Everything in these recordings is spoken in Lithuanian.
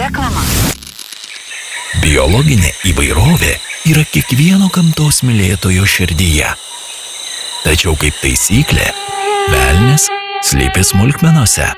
Reklama. Biologinė įvairovė yra kiekvieno gamtos mylėtojo širdyje. Tačiau kaip taisyklė, velnias slypi smulkmenose.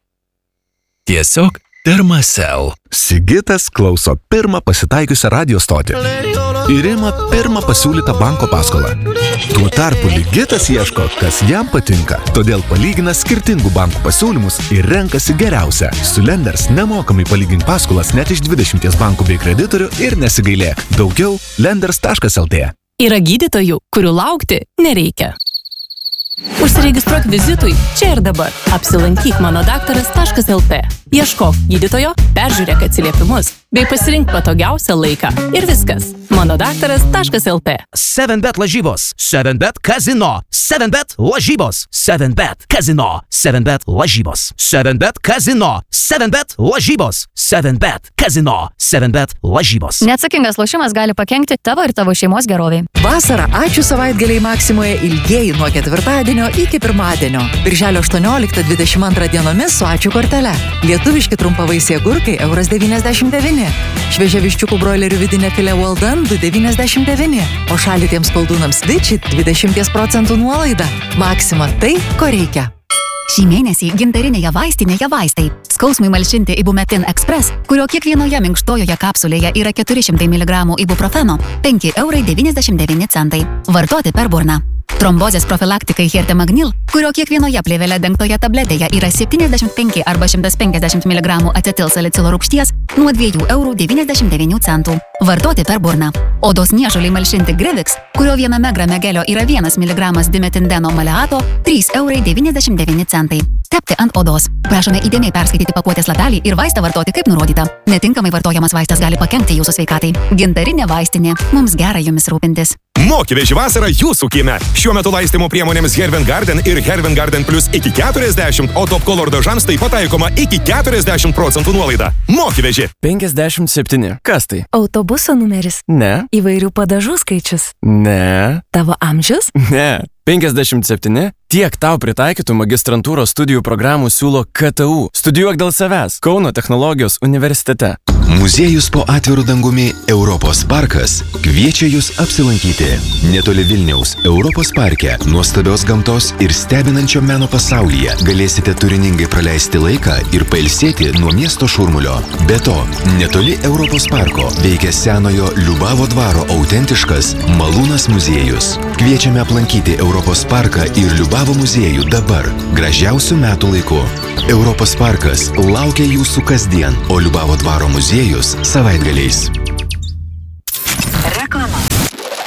Tiesiog Dermacell. Sigitas klauso pirmą pasitaikiusią radio stotį ir ima pirmą pasiūlytą banko paskolą. Tuo tarpu Ligitas ieško, kas jam patinka. Todėl palygina skirtingų bankų pasiūlymus ir renkasi geriausią. Su Lenders nemokamai palygink paskolas net iš 20 bankų bei kreditorių ir nesigailėk. Daugiau lenders.lt. Yra gydytojų, kurių laukti nereikia. Užsiregistruok vizitui čia ir dabar. Apsilankyk manodaktaras.lt. Ieškok gydytojo, peržiūrėk atsiliepimus, bei pasirink patogiausią laiką. Ir viskas. manodaktaras.lt. 7bet lažybos, 7bet kazino, 7bet lažybos, 7bet kazino, 7bet lažybos, 7bet kazino, 7bet lažybos, 7bet kazino, 7bet lažybos. Neatsakingas lošimas gali pakenkti tavo ir tavo šeimos geroviai. Vasarą ačiū savaitgaliai Maksimoje ilgieji nuo ketvirtadienio iki pirmadienio. Birželio 18-22 dienomis su ačiū kortele. Lietuviški trumpavaisiai agurkai €1,99. Šviežia viščiukų broilerių vidinė filė Well Done €2,99. O šaldytiems koldūnams Vičit 20% nuolaida. Maksima tai, ko reikia. Šį mėnesį gintarinėje vaistinėje vaistai. Skausmui malšinti Ibumetin Express, kurio kiekvienoje minkštojoje kapsulėje yra 400 mg ibuprofeno, €5,99. Vartoti per burną. Trombozės profilaktikai Hertemagnil, kurio kiekvienoje plėvele dengtoje tabletėje yra 75 arba 150 mg acetilsalicilo rūgšties, nuo €2,99. Vartoti per burną. Odos niežuliai malšinti Grevix, kurio viename grame gelio yra 1 mg dimetindeno maleato, €3,99. Tepti ant odos. Prašome įdėmiai perskaityti pakuotės lapelį ir vaistą vartoti kaip nurodyta. Netinkamai vartojamas vaistas gali pakenkti jūsų sveikatai. Gintarinė vaistinė. Mums gera jumis rūpintis. Mokyveži vasarą jūsų kieme. Šiuo metu laistymo priemonėms Hervin Garden ir Hervin Garden Plus iki 40, o Top Color dažams taip pat taikoma iki 40% nuolaida. Mokyveži. 57. Kas tai? Autobuso numeris. Ne. Įvairių padažų skaičius. Ne. Tavo amžius? Ne. 57. Tiek tau pritaikytų magistrantūros studijų programų siūlo KTU. Studijuok dėl savęs. Kauno technologijos universitete. Muziejus po atviru dangumi Europos parkas kviečia jūs apsilankyti. Netoli Vilniaus Europos parke nuostabios gamtos ir stebinančio meno pasaulyje galėsite turiningai praleisti laiką ir pailsėti nuo miesto šurmulio. Be to, netoli Europos parko veikia senojo Liubavo dvaro autentiškas Malūnas muziejus. Kviečiame aplankyti Europos parką ir Liubavo muziejų dabar, gražiausių metų laiku. Europos parkas laukia jūsų kasdien, o Liubavo dvaro muziejus savaitgaliais.